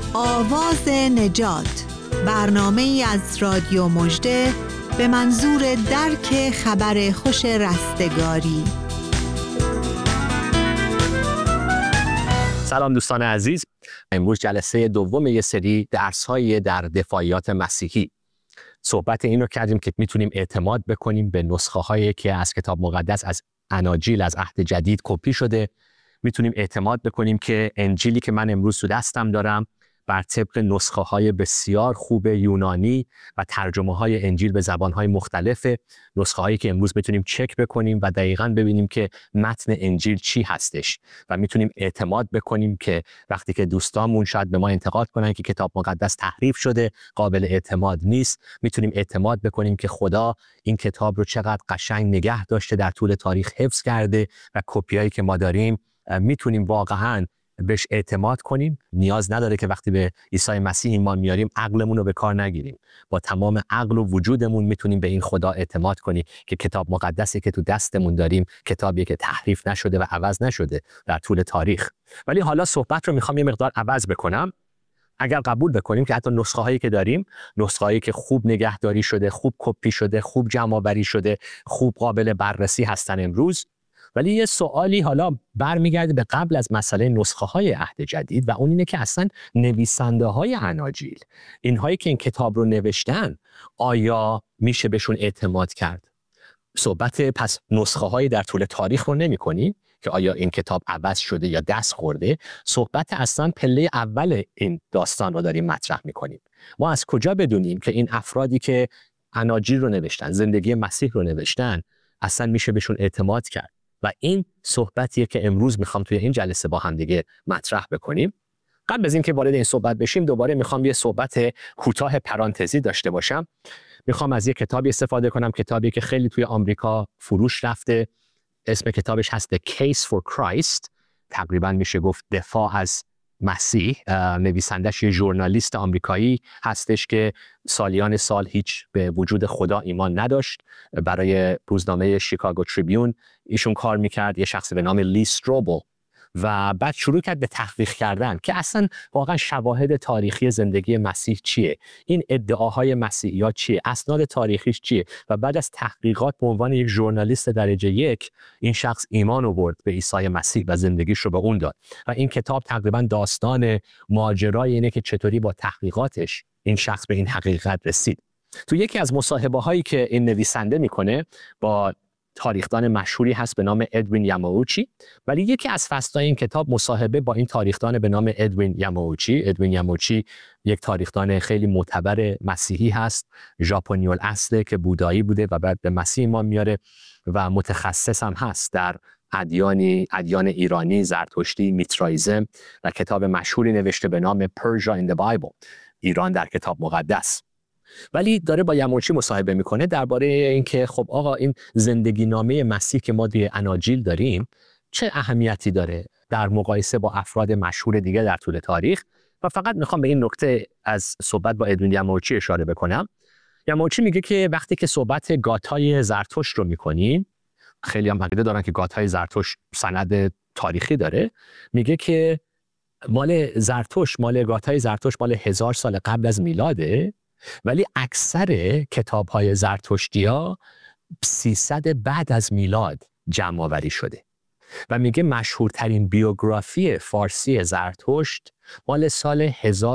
آواز نجات، برنامه‌ای از رادیو مژده به منظور درک خبر خوش رستگاری. سلام دوستان عزیز، امروز جلسه دوم یه سری درس‌های در دفاعیات مسیحی. صحبت اینو کردیم که میتونیم اعتماد بکنیم به نسخه‌هایی که از کتاب مقدس، از اناجیل، از عهد جدید کپی شده. میتونیم اعتماد بکنیم که انجیلی که من امروز تو دستم دارم بر طبق نسخه‌های بسیار خوب یونانی و ترجمه‌های انجیل به زبان‌های مختلف، نسخه‌هایی که امروز بتونیم چک بکنیم و دقیقاً ببینیم که متن انجیل چی هستش و میتونیم اعتماد بکنیم که وقتی که دوستامون شاید به ما انتقاد کنن که کتاب مقدس تحریف شده، قابل اعتماد نیست، میتونیم اعتماد بکنیم که خدا این کتاب رو چقدر قشنگ نگه داشته، در طول تاریخ حفظ کرده و کپیایی که ما داریم میتونیم واقعاً بهش اعتماد کنیم. نیاز نداره که وقتی به عیسی مسیح ایمان میاریم عقلمون رو به کار نگیریم. با تمام عقل و وجودمون میتونیم به این خدا اعتماد کنیم که کتاب مقدسی که تو دستمون داریم کتابیه که تحریف نشده و عوض نشده در طول تاریخ. ولی حالا صحبت رو میخوام یه مقدار عوض بکنم. اگر قبول بکنیم که حتی نسخه هایی که داریم، نسخه هایی که خوب نگهداری شده، خوب کپی شده، خوب جمع آوری شده، خوب قابل بررسی هستن امروز، ولی یه سوالی حالا برمیگرده به قبل از مسئله نسخه های عهد جدید و اون اینه که اصلا نویسنده های اناجیل، اینهایی که این کتاب رو نوشتن، آیا میشه بهشون اعتماد کرد؟ صحبت پس نسخه های در طول تاریخ رو نمی کنیم که آیا این کتاب عوض شده یا دست خورده. صحبت اصلا پله اول این داستان رو داریم مطرح می کنیم. ما از کجا بدونیم که این افرادی که اناجیل رو نوشتن، زندگی مسیح رو نوشتن، اصلا میشه بهشون اعتماد کرد؟ و این صحبتیه که امروز میخوام توی این جلسه با هم دیگه مطرح بکنیم. قبل از اینکه وارد این صحبت بشیم، دوباره میخوام یه صحبت کوتاه پرانتزی داشته باشم. میخوام از یه کتابی استفاده کنم، کتابی که خیلی توی آمریکا فروش رفته. اسم کتابش هست The Case for Christ، تقریبا میشه گفت دفاع از مسیح. نویسندش یه ژورنالیست آمریکایی هستش که سالیان سال هیچ به وجود خدا ایمان نداشت. برای روزنامه شیکاگو تریبیون ایشون کار میکرد، یه شخصی به نام لی استروبل، و بعد شروع کرد به تحقیق کردن که اصلا واقعا شواهد تاریخی زندگی مسیح چیه، این ادعاهای مسیحی‌ها چیه، اسناد تاریخیش چیه. و بعد از تحقیقات به عنوان یک ژورنالیست درجه یک این شخص ایمان آورد به عیسی مسیح و زندگیش رو به اون داد. و این کتاب تقریبا داستان ماجرای اینه که چطوری با تحقیقاتش این شخص به این حقیقت رسید. تو یکی از مصاحبه هایی که این نویسنده میکنه با تاریخدان مشهوری هست به نام ادوین یاماوچی، ولی یکی از فصل‌های این کتاب مصاحبه با این تاریخدان به نام ادوین یاماوچی. ادوین یاماوچی یک تاریخدان خیلی معتبر مسیحی هست، ژاپنی الاصله که بودایی بوده و بعد به مسیح ایمان میاره و متخصص هم هست در ادیان ایرانی، زرتشتی، میترائیسم، و کتاب مشهوری نوشته به نام Persia in the Bible، ایران در کتاب مقدس. ولی داره با یاماوچی مصاحبه میکنه درباره اینکه خب آقا این زندگی نامه مسیح که ما توی اناجیل داریم چه اهمیتی داره در مقایسه با افراد مشهور دیگه در طول تاریخ. و فقط میخوام به این نکته از صحبت با ادوین یاماوچی اشاره بکنم. یاماوچی میگه که وقتی که صحبت گاتای زرتشت رو میکنین، خیلی هم عقیده دارن که گاتای زرتشت سند تاریخی داره، میگه که مال گاتای زرتشت مال 1000 سال قبل از میلاده، ولی اکثر کتاب‌های زرتشتی‌ها 300 بعد از میلاد جمع آوری شده. و میگه مشهورترین بیوگرافی فارسی زرتشت مال سال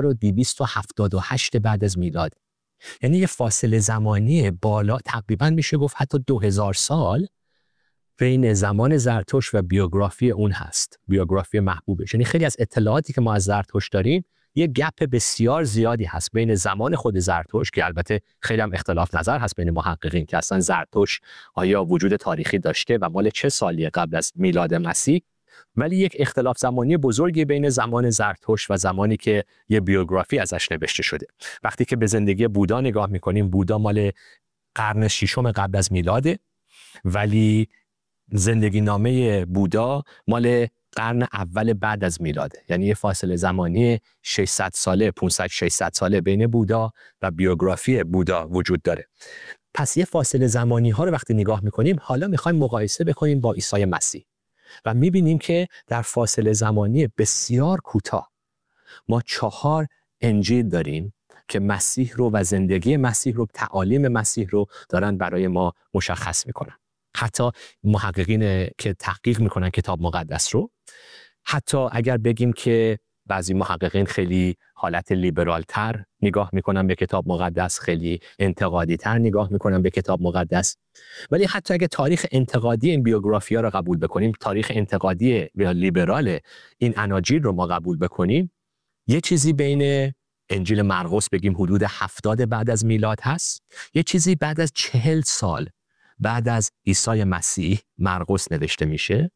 1278 بعد از میلاد. یعنی یه فاصله زمانی بالا، تقریبا میشه گفت حتی 2000 سال بین زمان زرتشت و بیوگرافی اون هست، بیوگرافی محبوبش. یعنی خیلی از اطلاعاتی که ما از زرتشت داریم یه گپ بسیار زیادی هست بین زمان خود زرتشت، که البته خیلی هم اختلاف نظر هست بین محققین که اصلا زرتشت آیا وجود تاریخی داشته و مال چه سالیه قبل از میلاد مسیح، ولی یک اختلاف زمانی بزرگی بین زمان زرتشت و زمانی که یه بیوگرافی ازش نوشته شده. وقتی که به زندگی بودا نگاه میکنیم، بودا مال قرن 6 قبل از میلاده، ولی زندگی نامه بودا مال قرن اول بعد از میلاده. یعنی یه فاصله زمانی 600 ساله، 500-600 ساله بین بودا و بیوگرافی بودا وجود داره. پس یه فاصله زمانی ها رو وقتی نگاه میکنیم، حالا میخوایم مقایسه بکنیم با عیسی مسیح و میبینیم که در فاصله زمانی بسیار کوتاه ما 4 انجیل داریم که مسیح رو و زندگی مسیح رو، تعالیم مسیح رو دارن برای ما مشخص میکنن. حتی محققین که تحقیق میکنن کتاب مقدس رو، حتی اگر بگیم که بعضی محققین خیلی حالت لیبرال تر نگاه میکنن به کتاب مقدس، خیلی انتقادی تر نگاه میکنن به کتاب مقدس، ولی حتی اگر تاریخ انتقادی این بیوگرافی ها رو قبول بکنیم، تاریخ انتقادی یا لیبرال این اناجیل رو ما قبول بکنیم، یه چیزی بین انجیل مرقس بگیم حدود 70 بعد از میلاد هست، یه چیزی بعد از 40 سال بعد از عیسی مسیح مرقس نوشته میشه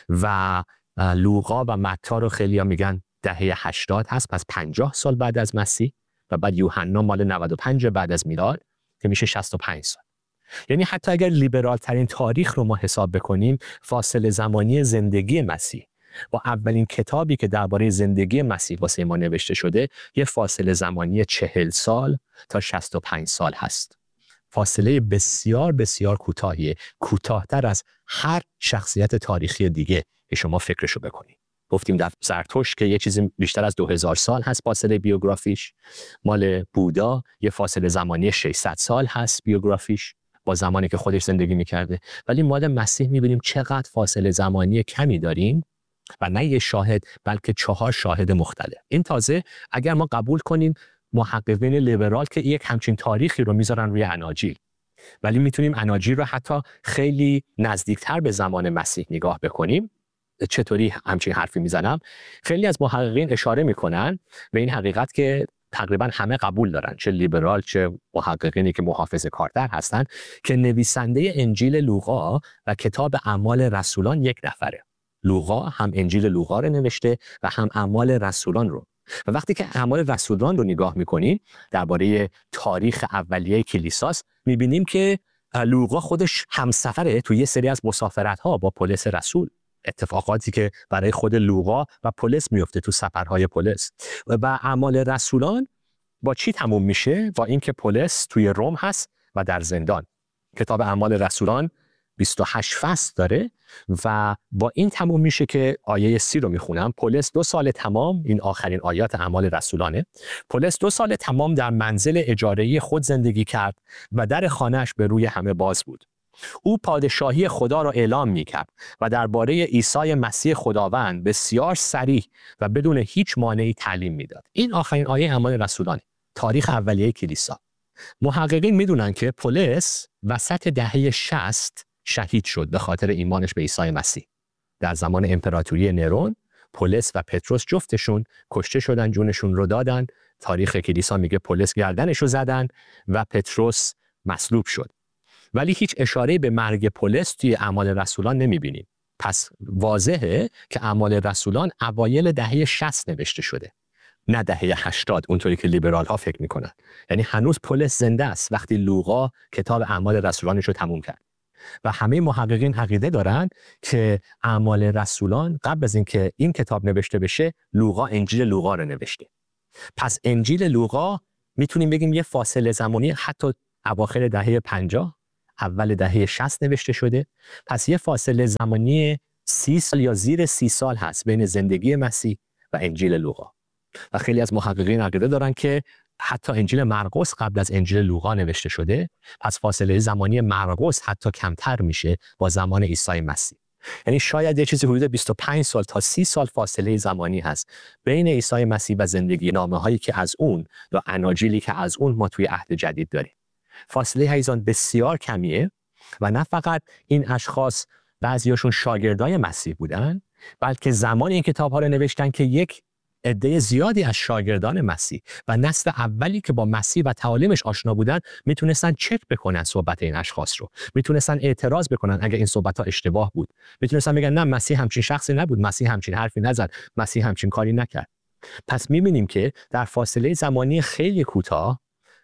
و لوقا و متی رو خیلی‌ها میگن دهه 80 هست، پس 50 سال بعد از مسیح، و بعد یوحنا مال 95 بعد از میلاد که میشه 65 سال. یعنی حتی اگر لیبرال ترین تاریخ رو ما حساب بکنیم، فاصله زمانی زندگی مسیح با اولین کتابی که درباره زندگی مسیح واسه ما نوشته شده یه فاصله زمانی 40 سال تا 65 سال هست. فاصله بسیار بسیار کوتاهیه، کوتاه‌تر از هر شخصیت تاریخی دیگه که شما فکرشو بکنید. گفتیم در زرتشت که یه چیزی بیشتر از 2000 سال هست فاصله بیوگرافیش، مال بودا یه فاصله زمانی 600 سال هست بیوگرافیش با زمانی که خودش زندگی میکرده، ولی مال مسیح میبینیم چقدر فاصله زمانی کمی داریم و نه یه شاهد بلکه 4 شاهد مختلف. این تازه اگر ما قبول کنیم محققین لیبرال که یک همچین تاریخی رو میذارن روی اناجیل، ولی میتونیم اناجیل رو حتی خیلی نزدیکتر به زمان مسیح نگاه بکنیم. چطوری همچین حرفی میزنم؟ خیلی از محققین اشاره میکنن به این حقیقت که تقریبا همه قبول دارن، چه لیبرال چه محققینی که محافظه‌کارتر هستن، که نویسنده انجیل لوقا و کتاب اعمال رسولان یک نفره. لوقا هم انجیل لوقا رو نوشته و هم اعمال رسولان رو. و وقتی که اعمال رسولان رو نگاه میکنین درباره تاریخ اولیه کلیساست، میبینیم که لوقا خودش همسفره توی یه سری از مسافرت‌ها با پولس رسول، اتفاقاتی که برای خود لوقا و پولس میفته تو سفرهای پولس. و اعمال رسولان با چی تموم میشه؟ با اینکه پولس توی روم هست و در زندان. کتاب اعمال رسولان 28 فصل داره و با این تموم میشه که آیه 30 رو میخونم. پولس 2 سال تمام، این آخرین آیات اعمال رسولانه، پولس 2 سال تمام در منزل اجاره‌ای خود زندگی کرد و در خانه‌اش به روی همه باز بود. او پادشاهی خدا را اعلام میکرد و درباره عیسی مسیح خداوند بسیار صریح و بدون هیچ مانعی تعلیم میداد. این آخرین آیه اعمال رسولانه، تاریخ اولیه کلیسا. محققین میدونن که پولس وسط دهه 60 شهید شد به خاطر ایمانش به عیسی مسیح. در زمان امپراتوری نرون پولس و پتروس جفتشون کشته شدن، جونشون رو دادن. تاریخ کلیسا میگه پولس گردنش رو زدن و پتروس مصلوب شد. ولی هیچ اشاره به مرگ پولس توی اعمال رسولان نمیبینیم. پس واضحه که اعمال رسولان اوایل دهه 60 نوشته شده، نه دهه 80 اونطوری که لیبرال ها فکر میکنن. یعنی هنوز پولس زنده است وقتی لوقا کتاب اعمال رسولانش رو تموم کرد. و همه محققین عقیده دارن که اعمال رسولان قبل از اینکه این کتاب نوشته بشه لوقا انجیل لوقا رو نوشته. پس انجیل لوقا میتونیم بگیم یه فاصله زمانی حتی اواخر دهه 50 اول دهه 60 نوشته شده. پس یه فاصله زمانی 30 سال یا زیر 30 سال هست بین زندگی مسیح و انجیل لوقا. و خیلی از محققین عقیده دارن که حتی انجیل مرقس قبل از انجیل لوقا نوشته شده، پس فاصله زمانی مرقس حتی کمتر میشه با زمان عیسی مسیح. یعنی شاید یه چیزی حدود 25 سال تا 30 سال فاصله زمانی هست بین عیسی مسیح و زندگی نامه‌هایی که از اون و اناجیلی که از اون ما توی عهد جدید داریم. فاصله هیزان بسیار کمیه و نه فقط این اشخاص بعضیاشون شاگردای مسیح بودن، بلکه زمان این کتاب‌ها رو نوشتن که یک عده زیادی از شاگردان مسیح و نسل اولی که با مسیح و تعالیمش آشنا بودن میتونستن چک بکنن صحبت این اشخاص رو، میتونستن اعتراض بکنن اگه این صحبت‌ها اشتباه بود، میتونستن بگن نه مسیح همچین شخصی نبود، مسیح همچین حرفی نزد، مسیح همچین کاری نکرد. پس می‌بینیم که در فاصله زمانی خیلی کوتاه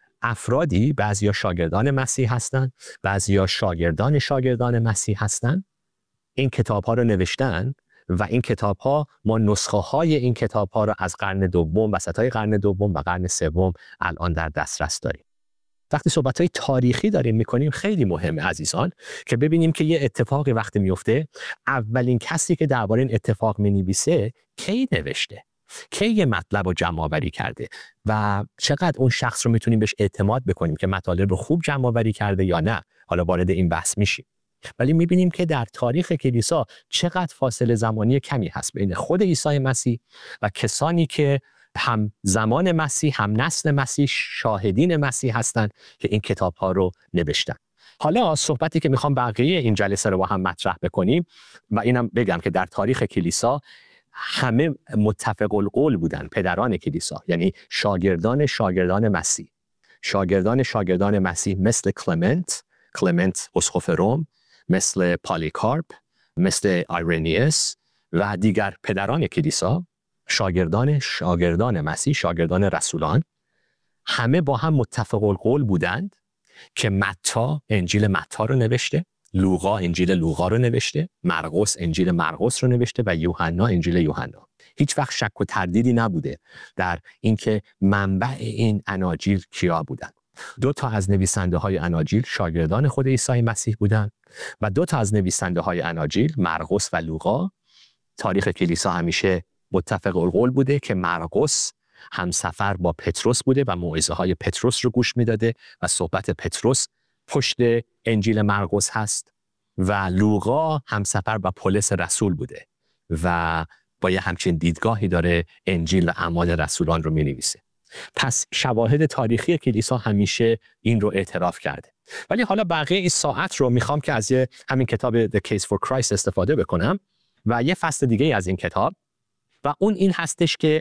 افرادی، بعضیا شاگردان مسیح هستن، بعضیا شاگردان مسیح هستن، این کتاب‌ها رو نوشتن و این کتاب‌ها ما نسخه‌های این کتاب‌ها رو از قرن دوم، وسطای قرن دوم و قرن سوم الان در دسترس داریم. وقتی صحبت‌های تاریخی داریم می‌کنیم خیلی مهمه عزیزان که ببینیم که یه اتفاقی وقتی میفته اولین کسی که درباره این اتفاق می‌نویسه کی نوشته. که یه مطلب رو جمع آوری کرده و چقدر اون شخص رو میتونیم بهش اعتماد بکنیم که مطالب رو خوب جمع آوری کرده یا نه. حالا وارد این بحث میشیم. ولی میبینیم که در تاریخ کلیسا چقدر فاصله زمانی کمی هست بین خود عیسی مسیح و کسانی که هم زمان مسیح، هم نسل مسیح، شاهدین مسیح هستند که این کتاب ها رو نوشتن. حالا صحبتی که میخوام بقیه این جلسه رو با هم مطرح بکنیم و اینم بگم که در تاریخ کلیسا همه متفق القول بودن، پدران کلیسا، یعنی شاگردان مسیح، شاگردان مسیح مثل کلمنت اسقف روم، مثل پالیکارپ، مثل آیرنیوس و دیگر پدران کلیسا، شاگردان مسیح، شاگردان رسولان، همه با هم متفق القول بودند که متی انجیل متی رو نوشته، لوقا انجیل لوقا رو نوشته، مرقس انجیل مرقس رو نوشته و یوحنا انجیل یوحنا. هیچ وقت شک و تردیدی نبوده در اینکه منبع این اناجیل کیا بودند. 2 تا از نویسنده های اناجیل شاگردان خود عیسی مسیح بودند و 2 تا از نویسنده های اناجیل، مرقس و لوقا، تاریخ کلیسا همیشه متفق القول بوده که مرقس همسفر با پتروس بوده و موعظه های پتروس رو گوش میداده و صحبت پتروس پشت انجیل مرقس هست و لوقا همسفر با پولس رسول بوده و با یه همچین دیدگاهی داره انجیل و اعمال رسولان رو می نویسه. پس شواهد تاریخی کلیسا همیشه این رو اعتراف کرده. ولی حالا بقیه این ساعت رو میخوام که از همین کتاب The Case for Christ استفاده بکنم و یه فصل دیگه از این کتاب و اون این هستش که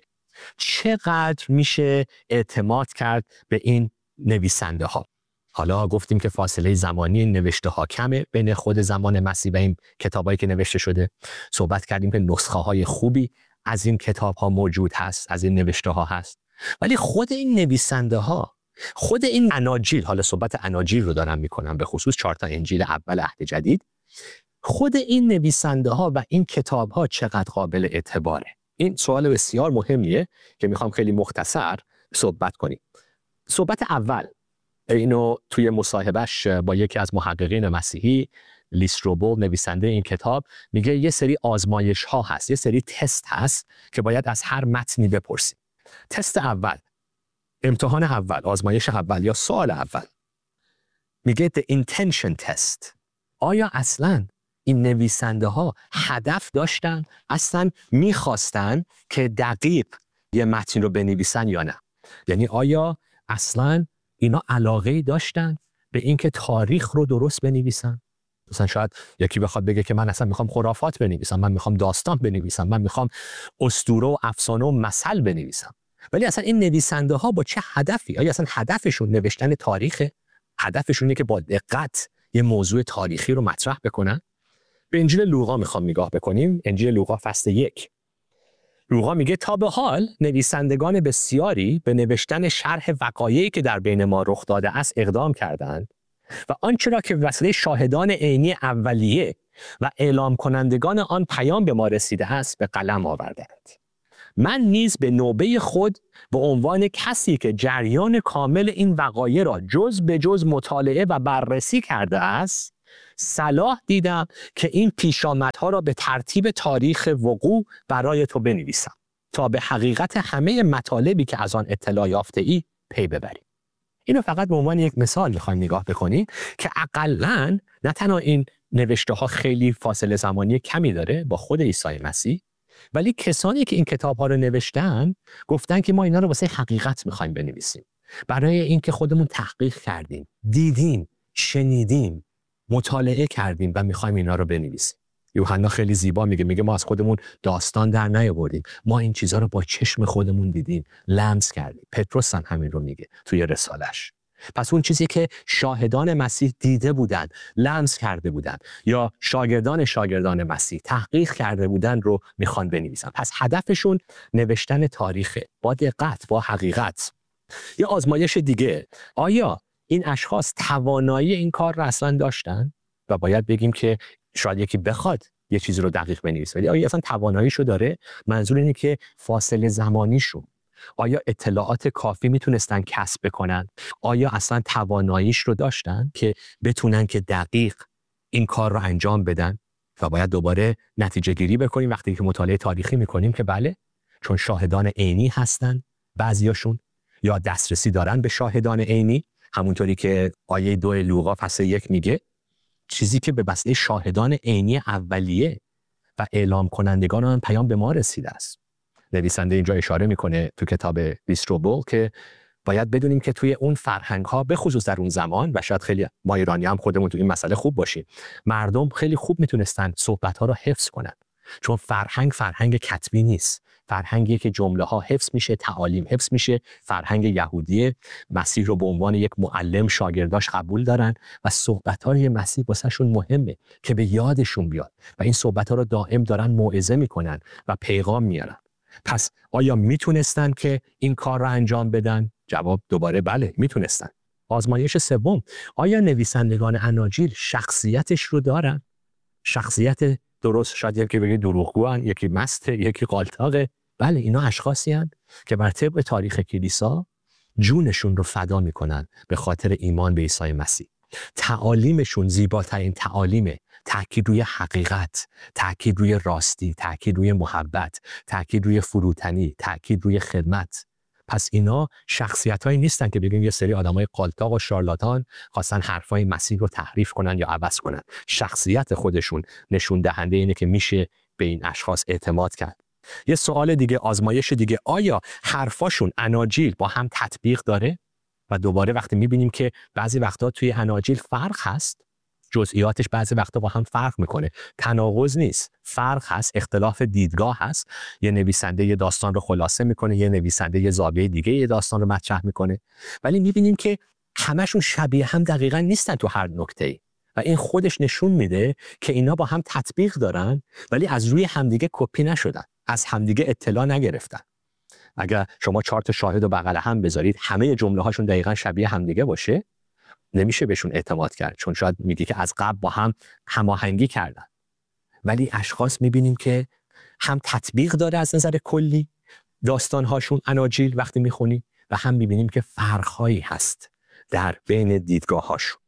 چقدر میشه اعتماد کرد به این نویسنده ها. حالا گفتیم که فاصله زمانی این نوشته ها کمه بین خود زمان مسیح و این کتابایی که نوشته شده. صحبت کردیم که نسخه های خوبی از این کتاب ها موجود هست، از این نوشته ها هست. ولی خود این نویسنده ها، خود این اناجیل، حالا صحبت اناجیل رو دارم میکنم، به خصوص 4 تا انجیل اول عهد جدید، خود این نویسنده ها و این کتاب ها چقدر قابل اعتباره؟ این سوال بسیار مهمیه که میخوام خیلی مختصر صحبت کنیم. صحبت اول اینو توی مصاحبهش با یکی از محققین مسیحی، لیستروبول، نویسنده این کتاب، میگه یه سری آزمایش ها هست، یه سری تست هست که باید از هر متنی بپرسیم. تست اول، امتحان اول، آزمایش اول یا سوال اول، میگه the intention test. آیا اصلاً این نویسنده ها هدف داشتن، اصلا میخواستن که دقیق یه متن رو بنویسن یا نه؟ یعنی آیا اصلا اینا علاقه داشتن به اینکه تاریخ رو درست بنویسن؟ مثلا شاید یکی بخواد بگه که من اصلا میخوام خرافات بنویسم، من میخوام داستان بنویسم، من میخوام اسطوره و افسانه و مثل بنویسم. ولی اصلا این نویسنده ها با چه هدفی؟ آیا اصلا هدفشون نوشتن تاریخه؟ هدفشون اینه که با دقت یه موضوع تاریخی رو مطرح بکنن؟ به انجیل لوقا میخوام نگاه بکنیم. انجیل لوقا فصل 1. لوقا میگه تا به حال نویسندگان بسیاری به نوشتن شرح وقایعی که در بین ما رخ داده است اقدام کردند و آنچه را که وسیله شاهدان عینی اولیه و اعلام کنندگان آن پیام به ما رسیده است به قلم آوردند. من نیز به نوبه خود به عنوان کسی که جریان کامل این وقایع را جز به جز مطالعه و بررسی کرده است، صلاح دیدم که این پیشامدها را به ترتیب تاریخ وقوع برای تو بنویسم تا به حقیقت همه مطالبی که از آن اطلاع یافته ای پی ببریم. اینو فقط به عنوان یک مثال میخوایم نگاه بکنیم که اقلن نه تنها این نوشته ها خیلی فاصله زمانی کمی داره با خود عیسی مسیح، ولی کسانی که این کتاب ها رو نوشتن گفتن که ما اینا رو واسه حقیقت میخوایم بنویسیم، برای اینکه خودمون تحقیق کردیم، دیدیم، شنیدیم، مطالعه کردیم و میخوایم اینا رو بنویسیم. یوحنا خیلی زیبا میگه ما از خودمون داستان در نیاوردیم، ما این چیزها رو با چشم خودمون دیدیم، لمس کردیم. پتروس هم همین رو میگه توی رسالش. پس اون چیزی که شاهدان مسیح دیده بودن، لمس کرده بودن، یا شاگردان مسیح تحقیق کرده بودن رو میخوان بنویسن. پس هدفشون نوشتن تاریخه، با دقت، با حقیقت. یه آزمایش دیگه، آیا این اشخاص توانایی این کار رو اصلا داشتن؟ و باید بگیم که شاید یکی بخواد یه چیزی رو دقیق بنویسه، ولی آیا اصلا تواناییشو داره؟ منظور اینه که فاصله زمانیشو، آیا اطلاعات کافی میتونستن کسب بکنن؟ آیا اصلا تواناییش رو داشتن که بتونن که دقیق این کار رو انجام بدن؟ و باید دوباره نتیجه گیری بکنیم وقتی که مطالعه تاریخی میکنیم که بله، چون شاهدان عینی هستن بعضیاشون، یا دسترسی دارن به شاهدان عینی، همونطوری که آیه 2 لوقا فصل 1 میگه چیزی که به وسیله شاهدان عینی اولیه و اعلام کنندگان آن پیام به ما رسیده است. نویسنده اینجا اشاره میکنه تو کتاب بیستروبول که باید بدونیم که توی اون فرهنگ ها به خصوص در اون زمان، و شاید خیلی ما ایرانی هم خودمون تو این مسئله خوب باشیم، مردم خیلی خوب میتونستن صحبت ها رو حفظ کنن، چون فرهنگ کتبی نیست، فرهنگی که جمله ها حفظ میشه، تعالیم حفظ میشه. فرهنگ یهودی مسیح رو به عنوان یک معلم شاگرداش قبول دارن و صحبت های مسیح واسه شون مهمه که به یادشون بیاد و این صحبت ها رو دائم دارن موعظه میکنن و پیغام میارن. پس آیا میتونستن که این کار رو انجام بدن؟ جواب دوباره بله، میتونستن. آزمایش سوم، آیا نویسندگان اناجیل شخصیتش رو دارن؟ شخصیت درست، شاید یکی بگه دروغگوان، یکی مسته، یکی قالتاقه. بله، اینا اشخاصی هستند که بر طبق تاریخ کلیسا جونشون رو فدا میکنن به خاطر ایمان به عیسی مسیح. تعالیمشون زیباترین تعالیمه، تأکید روی حقیقت، تأکید روی راستی، تأکید روی محبت، تأکید روی فروتنی، تأکید روی خدمت. پس اینا شخصیتایی نیستن که بگیم یه سری آدمای قالتاق و شارلاتان خواستن حرفای مسیح رو تحریف کنن یا عوض کنن. شخصیت خودشون نشون دهنده اینه که میشه به این اشخاص اعتماد کرد. یه سوال دیگه، آزمایش دیگه، آیا حرفاشون اناجیل با هم تطبیق داره؟ و دوباره وقتی میبینیم که بعضی وقتا توی اناجیل فرق هست، جزئیاتش بعضی وقتا با هم فرق میکنه، تناقض نیست، فرق هست، اختلاف دیدگاه هست. یه نویسنده یه داستان رو خلاصه میکنه، یه نویسنده یه زاویه دیگه یه داستان رو مطرح میکنه، ولی میبینیم که همشون شبیه هم دقیقاً نیستن تو هر نکته‌ای و این خودش نشون میده که اینا با هم تطبیق دارن ولی از روی همدیگه کپی نشدن، از همدیگه اطلاع نگرفتن. اگر شما 4 تا شاهد رو بغل هم بذارید، همه جمله هاشون دقیقاً شبیه همدیگه باشه، نمیشه بهشون اعتماد کرد، چون شاید میگه که از قبل با هم هماهنگی کردن. ولی اشخاص میبینیم که هم تطبیق داره از نظر کلی داستانهاشون اناجیل وقتی میخونی، و هم میبینیم که فرقهایی هست در بین دیدگاهاشون.